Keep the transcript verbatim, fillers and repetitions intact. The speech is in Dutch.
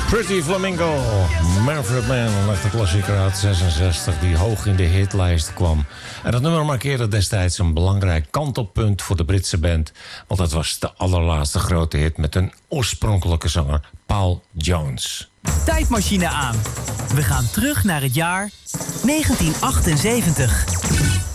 Pretty Flamingo, Manfred Mann, echt een klassieker uit zesenzestig die hoog in de hitlijst kwam. En dat nummer markeerde destijds een belangrijk kantelpunt voor de Britse band, want het was de allerlaatste grote hit met een oorspronkelijke zanger, Paul Jones. Tijdmachine aan. We gaan terug naar het jaar negentien achtenzeventig.